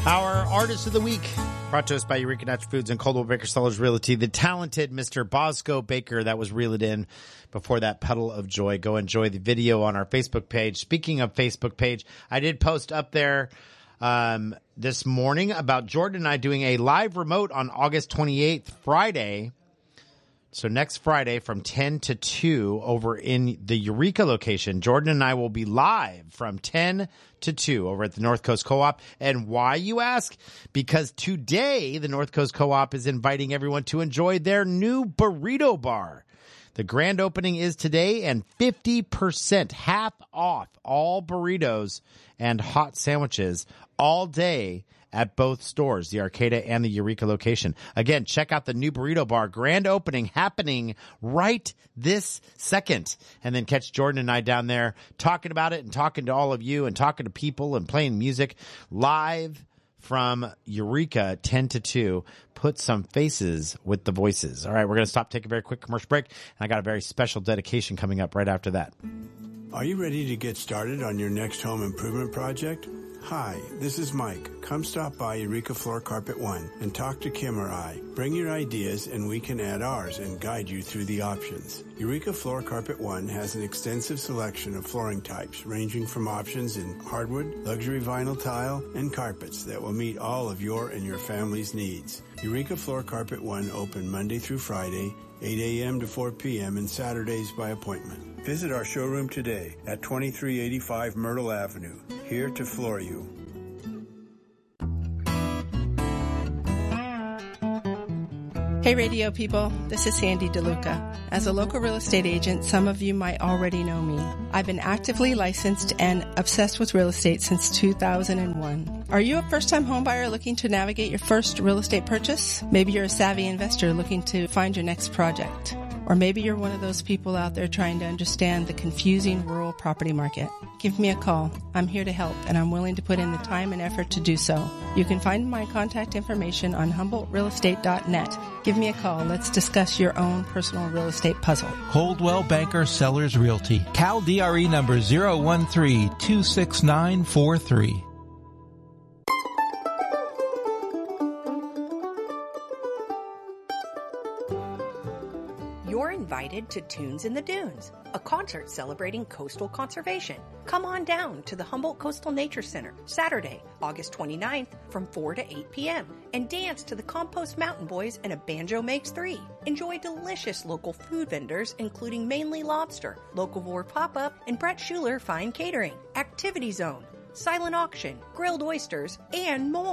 Our Artist of the Week, brought to us by Eureka Natural Foods and Coldwell Baker Sellers Realty, the talented Mr. Bosco Baker that was reeled in before that Puddle of Joy. Go enjoy the video on our Facebook page. Speaking of Facebook page, I did post up there this morning about Jordan and I doing a live remote on August 28th, Friday. So next Friday from 10 to 2 over in the Eureka location, Jordan and I will be live from 10 to 2 over at the North Coast Co-op. And why, you ask? Because today the North Coast Co-op is inviting everyone to enjoy their new burrito bar. The grand opening is today, and 50% half off all burritos and hot sandwiches all day at both stores, the Arcata and the Eureka location. Again, check out the new burrito bar grand opening happening right this second. And then catch Jordan and I down there talking about it and talking to all of you and talking to people and playing music live from Eureka 10 to 2. Put some faces with the voices. All right, we're going to stop, take a very quick commercial break. And I got a very special dedication coming up right after that. Are you ready to get started on your next home improvement project? Hi, this is Mike. Come stop by Eureka Floor Carpet One and talk to Kim or I. Bring your ideas and we can add ours and guide you through the options. Eureka Floor Carpet One has an extensive selection of flooring types ranging from options in hardwood, luxury vinyl tile, and carpets that will meet all of your and your family's needs. Eureka Floor Carpet One open Monday through Friday, 8 a.m. to 4 p.m. and Saturdays by appointment. Visit our showroom today at 2385 Myrtle Avenue. Here to floor you. Hey radio people, this is Sandy DeLuca. As a local real estate agent, some of you might already know me. I've been actively licensed and obsessed with real estate since 2001. Are you a first-time homebuyer looking to navigate your first real estate purchase? Maybe you're a savvy investor looking to find your next project. Or maybe you're one of those people out there trying to understand the confusing rural property market. Give me a call. I'm here to help, and I'm willing to put in the time and effort to do so. You can find my contact information on HumboldtRealEstate.net. Give me a call. Let's discuss your own personal real estate puzzle. Coldwell Banker Sellers Realty. Cal DRE number 013-26943. You're invited to Tunes in the Dunes, a concert celebrating coastal conservation. Come on down to the Humboldt Coastal Nature Center, Saturday, August 29th from 4 to 8 p.m. and dance to the Compost Mountain Boys and A Banjo Makes Three. Enjoy delicious local food vendors, including Mainly Lobster, Locavore Pop-Up, and Brett Schuler Fine Catering, Activity Zone, silent auction, grilled oysters, and more.